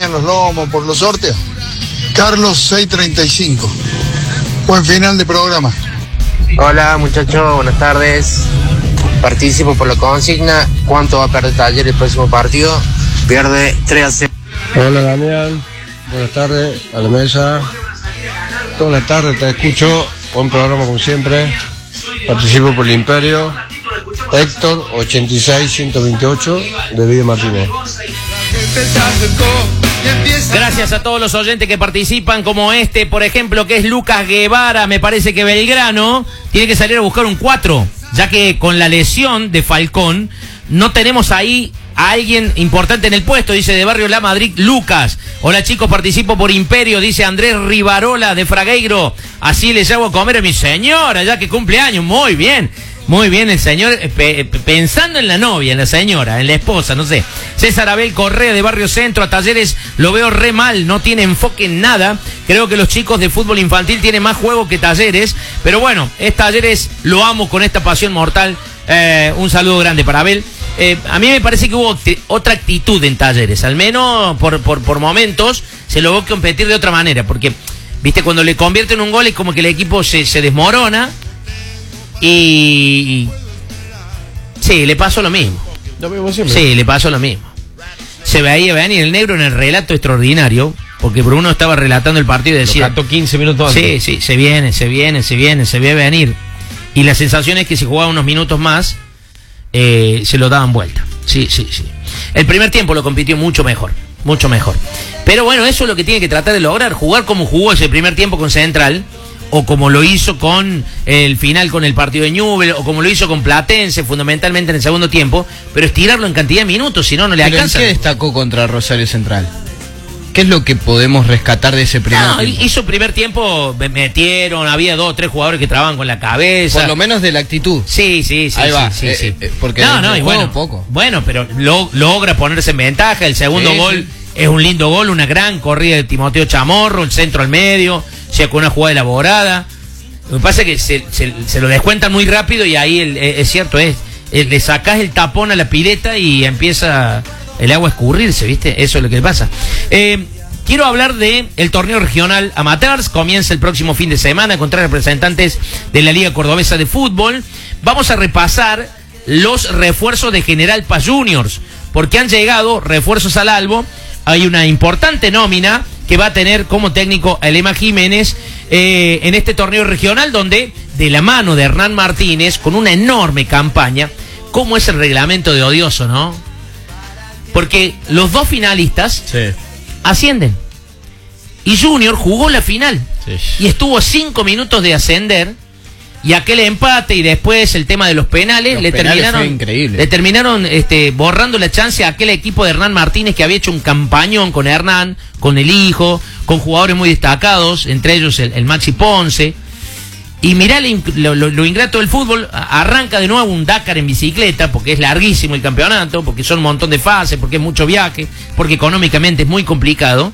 acompañan los lomos por los sorteos. Carlos 635. Buen final de programa. Hola muchachos, buenas tardes. Participo por la consigna. ¿Cuánto va a perder Talleres el próximo partido? Pierde 3-0. Hola Daniel, buenas tardes a la mesa. Todas las tardes te escucho, buen programa como siempre. Participo por el Imperio. Héctor 86128 de Vídeo Martínez. Gracias a todos los oyentes que participan, como este, por ejemplo, que es Lucas Guevara. Me parece que Belgrano tiene que salir a buscar un 4, ya que con la lesión de Falcón no tenemos ahí a alguien importante en el puesto, dice de Barrio La Madrid, Lucas. Hola chicos, participo por Imperio, dice Andrés Rivarola de Fragueiro. Así les hago comer a mi señora, ya que cumple años. Muy bien. Muy bien, el señor, pensando en la novia, en la señora, en la esposa, no sé. César Abel Correa de Barrio Centro, a Talleres lo veo re mal, no tiene enfoque en nada. Creo que los chicos de fútbol infantil tienen más juego que Talleres, pero bueno, Talleres lo amo con esta pasión mortal. Un saludo grande para Abel. A mí me parece que hubo otra actitud en Talleres, al menos por momentos se logró competir de otra manera, porque, viste, cuando le convierten un gol es como que el equipo se desmorona. Y sí, le pasó lo mismo. Sí, le pasó lo mismo. Se veía venir el negro en el relato extraordinario, porque Bruno estaba relatando el partido y decía... Lo cantó 15 minutos antes. Sí, se ve venir. Y la sensación es que si jugaba unos minutos más, se lo daban vuelta. Sí. El primer tiempo lo compitió mucho mejor. Pero bueno, eso es lo que tiene que tratar de lograr, jugar como jugó ese primer tiempo con Central, o como lo hizo con el final con el partido de Newell, o como lo hizo con Platense, fundamentalmente en el segundo tiempo, pero estirarlo en cantidad de minutos, si no, no le alcanza. ¿Qué destacó contra Rosario Central? ¿Qué es lo que podemos rescatar de ese primer tiempo? Hizo primer tiempo, metieron, había 2 o 3 jugadores que trababan con la cabeza. Por lo menos de la actitud. Sí. Ahí va. Sí. Porque y bueno, poco. Bueno, pero logra ponerse en ventaja. El segundo gol es un lindo gol, una gran corrida de Timoteo Chamorro, el centro al medio, con una jugada elaborada. Lo que pasa es que se lo descuentan muy rápido y ahí es cierto, le sacás el tapón a la pileta y empieza el agua a escurrirse, ¿viste? Eso es lo que pasa. Quiero hablar de el torneo regional Amateurs. Comienza el próximo fin de semana contra representantes de la Liga Cordobesa de Fútbol. Vamos a repasar los refuerzos de General Paz Juniors, porque han llegado refuerzos al Albo. Hay una importante nómina que va a tener como técnico a Elema Jiménez en este torneo regional, donde de la mano de Hernán Martínez, con una enorme campaña. ¿Cómo es el reglamento de odioso, no? Porque los 2 finalistas ascienden. Y Junior jugó la final. Y estuvo 5 minutos de ascender. Y aquel empate y después el tema de los penales, le terminaron borrando la chance a aquel equipo de Hernán Martínez, que había hecho un campañón con Hernán, con el hijo, con jugadores muy destacados, entre ellos el Maxi Ponce. Y mirá lo ingrato del fútbol. Arranca de nuevo un Dakar en bicicleta, porque es larguísimo el campeonato, porque son un montón de fases, porque es mucho viaje, porque económicamente es muy complicado.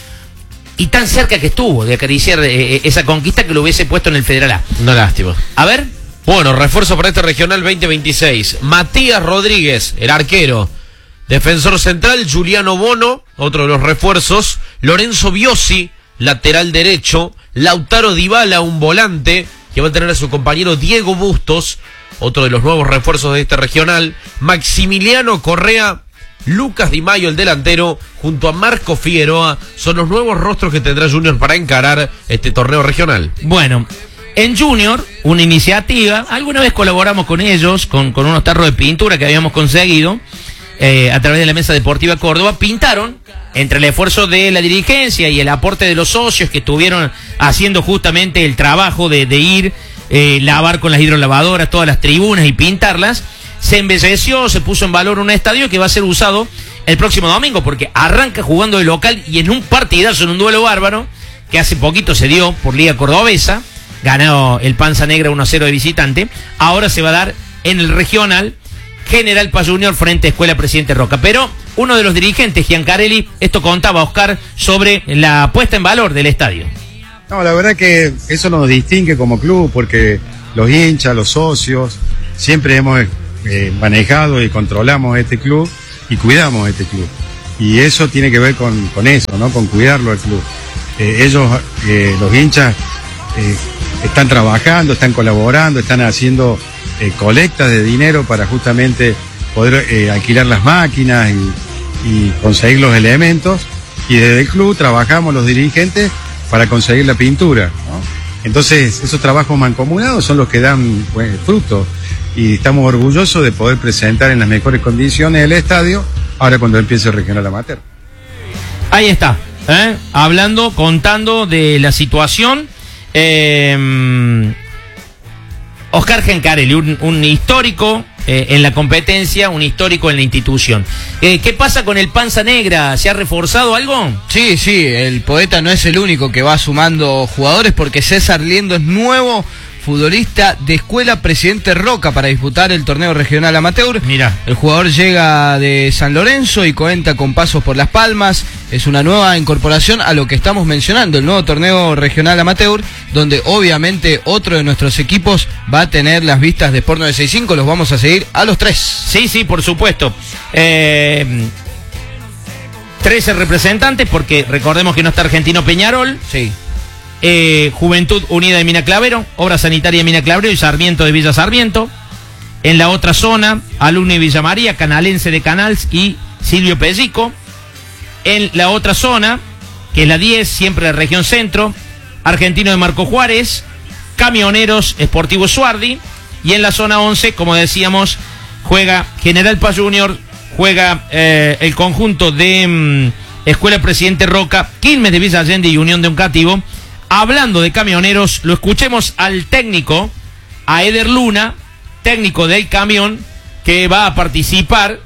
Y tan cerca que estuvo de acariciar esa conquista, que lo hubiese puesto en el Federal A. Una lástima. A ver. Bueno, refuerzo para este regional 2026. Matías Rodríguez, el arquero. Defensor central, Juliano Bono, otro de los refuerzos. Lorenzo Biosi, lateral derecho. Lautaro Dybala, un volante, que va a tener a su compañero Diego Bustos, otro de los nuevos refuerzos de este regional. Maximiliano Correa, Lucas Di Maio, el delantero, junto a Marco Figueroa, son los nuevos rostros que tendrá Junior para encarar este torneo regional. Bueno, en Junior, una iniciativa, alguna vez colaboramos con ellos, con unos tarros de pintura que habíamos conseguido a través de la Mesa Deportiva Córdoba. Pintaron, entre el esfuerzo de la dirigencia y el aporte de los socios que estuvieron haciendo justamente el trabajo de ir, lavar con las hidrolavadoras todas las tribunas y pintarlas. Se embelleció, se puso en valor un estadio que va a ser usado el próximo domingo, porque arranca jugando de local y en un partidazo, en un duelo bárbaro, que hace poquito se dio por Liga Cordobesa, ganó el Panza Negra 1-0 de visitante. Ahora se va a dar en el regional General Paz Junior frente a Escuela Presidente Roca. Pero uno de los dirigentes, Giancarelli, esto contaba, Oscar, sobre la puesta en valor del estadio. No, la verdad que eso nos distingue como club, porque los hinchas, los socios, siempre hemos manejado y controlamos este club y cuidamos este club. Y eso tiene que ver con eso, ¿no? Con cuidarlo al club. Ellos, los hinchas, están trabajando, están colaborando, están haciendo colectas de dinero para justamente poder alquilar las máquinas y conseguir los elementos. Y desde el club trabajamos los dirigentes para conseguir la pintura, ¿no? Entonces, esos trabajos mancomunados son los que dan fruto. Y estamos orgullosos de poder presentar en las mejores condiciones el estadio, ahora cuando empiece el regional amateur. Ahí está, hablando, contando de la situación. Oscar Gencarelli, un histórico en la competencia, un histórico en la institución. ¿Qué pasa con el Panza Negra? ¿Se ha reforzado algo? Sí, el poeta no es el único que va sumando jugadores, porque César Liendo es nuevo futbolista de Escuela Presidente Roca para disputar el torneo regional amateur. Mira, el jugador llega de San Lorenzo y cuenta con pasos por Las Palmas. Es una nueva incorporación a lo que estamos mencionando, el nuevo torneo regional amateur, donde obviamente otro de nuestros equipos va a tener las vistas de Sport 965. Los vamos a seguir a los 3. Sí, por supuesto. 13 representantes, porque recordemos que no está Argentino Peñarol. Sí. Juventud Unida de Mina Clavero, Obra Sanitaria de Mina Clavero y Sarmiento de Villa Sarmiento. En la otra zona, Alumni de Villa María, Canalense de Canals y Silvio Pellico. En la otra zona, que es la 10, siempre la región centro, Argentino de Marco Juárez, Camioneros Sportivo Suardi. Y en la zona 11, como decíamos, juega General Paz Junior, juega el conjunto de Escuela Presidente Roca, Quilmes de Villa Allende y Unión de Uncativo. Hablando de Camioneros, lo escuchemos al técnico, a Eder Luna, técnico del camión, que va a participar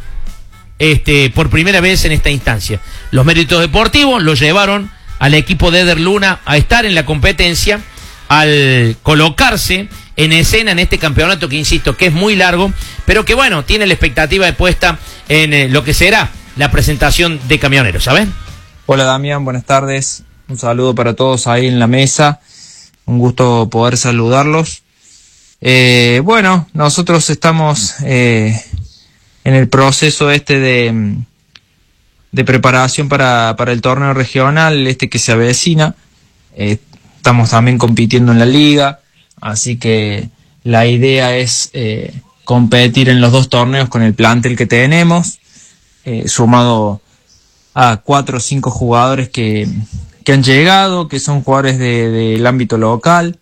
por primera vez en esta instancia. Los méritos deportivos lo llevaron al equipo de Eder Luna a estar en la competencia, al colocarse en escena en este campeonato que, insisto, que es muy largo, pero que bueno, tiene la expectativa de puesta en lo que será la presentación de Camioneros, ¿saben? Hola Damián, buenas tardes. Un saludo para todos ahí en la mesa. Un gusto poder saludarlos. Bueno, nosotros estamos en el proceso de preparación para el torneo regional que se avecina. Estamos también compitiendo en la liga, así que la idea es competir en los 2 torneos con el plantel que tenemos, sumado a 4 o 5 jugadores que han llegado, que son jugadores del ámbito local.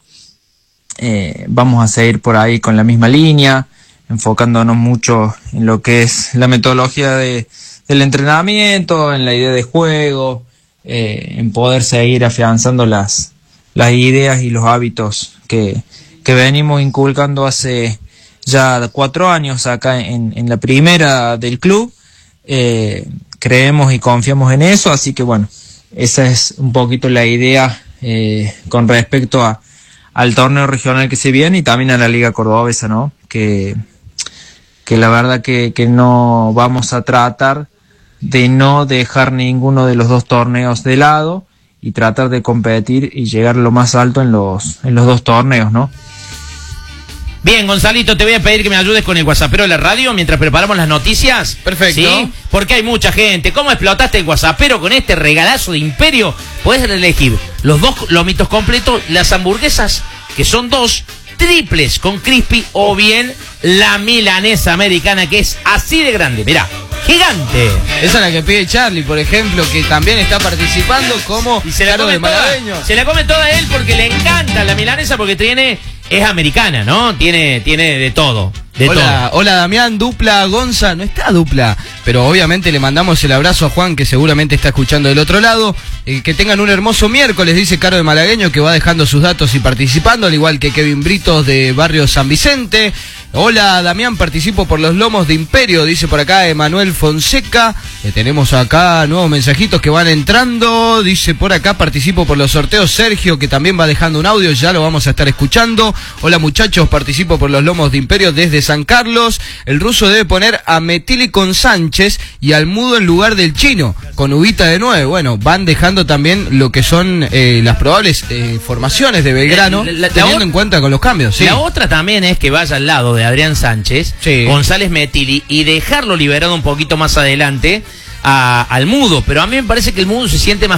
Vamos a seguir por ahí con la misma línea, enfocándonos mucho en lo que es la metodología del entrenamiento, en la idea de juego, en poder seguir afianzando las ideas y los hábitos que venimos inculcando hace ya 4 años acá en la primera del club. Creemos y confiamos en eso, así que bueno, esa es un poquito la idea con respecto al torneo regional que se viene y también a la Liga Cordobesa, ¿no? Que la verdad que no vamos a tratar de no dejar ninguno de los 2 torneos de lado y tratar de competir y llegar lo más alto en los 2 torneos, ¿no? Bien, Gonzalito, te voy a pedir que me ayudes con el WhatsAppero de la radio mientras preparamos las noticias. Perfecto. ¿Sí? Porque hay mucha gente. ¿Cómo explotaste el WhatsAppero con este regalazo de Imperio? Puedes elegir los 2 lomitos completos, las hamburguesas, que son 2 triples con crispy, o bien la milanesa americana, que es así de grande. Mirá, gigante. Esa es la que pide Charlie, por ejemplo, que también está participando como y se la come toda. Se la come toda él porque le encanta la milanesa, porque es americana, ¿no? Tiene de todo. Hola Damián, dupla Gonza, no está dupla, pero obviamente le mandamos el abrazo a Juan, que seguramente está escuchando del otro lado. Que tengan un hermoso miércoles, dice Caro de Malagueño, que va dejando sus datos y participando, al igual que Kevin Britos de Barrio San Vicente. Hola Damián, participo por los lomos de Imperio, dice por acá Emanuel Fonseca. Tenemos acá nuevos mensajitos que van entrando, dice por acá, participo por los sorteos Sergio, que también va dejando un audio, ya lo vamos a estar escuchando. Hola muchachos, participo por los lomos de Imperio desde San Carlos. El ruso debe poner a Metili con Sánchez y al Mudo en lugar del Chino, con Ubita de 9. Bueno, van dejando también lo que son las probables formaciones de Belgrano, teniendo en cuenta con los cambios. ¿Sí? La otra también es que vaya al lado de Adrián Sánchez, sí, González Metili, y dejarlo liberado un poquito más adelante al Mudo, pero a mí me parece que el Mudo se siente más